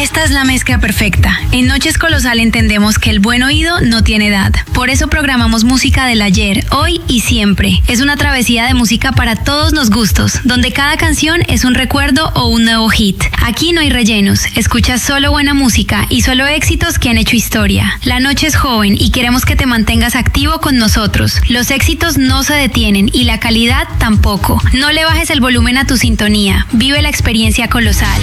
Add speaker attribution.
Speaker 1: Esta es la mezcla perfecta. En Noches Colosal entendemos que el buen oído no tiene edad. Por eso programamos música del ayer, hoy y siempre. Es una travesía de música para todos los gustos, donde cada canción es un recuerdo o un nuevo hit. Aquí no hay rellenos, escuchas solo buena música y solo éxitos que han hecho historia. La noche es joven y queremos que te mantengas activo con nosotros. Los éxitos no se detienen y la calidad tampoco. No le bajes el volumen a tu sintonía. Vive la experiencia Colosal.